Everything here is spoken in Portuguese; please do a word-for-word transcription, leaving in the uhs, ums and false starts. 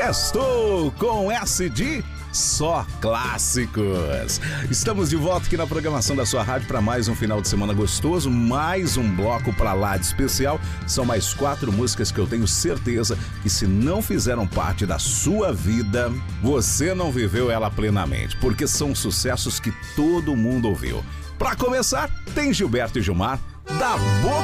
Sextou com S de Só Clássicos. Estamos de volta aqui na programação da sua rádio para mais um final de semana gostoso, mais um bloco para lá de especial. São mais quatro músicas que eu tenho certeza que, se não fizeram parte da sua vida, você não viveu ela plenamente, porque são sucessos que todo mundo ouviu. Para começar, tem Gilberto e Gilmar, Da Boca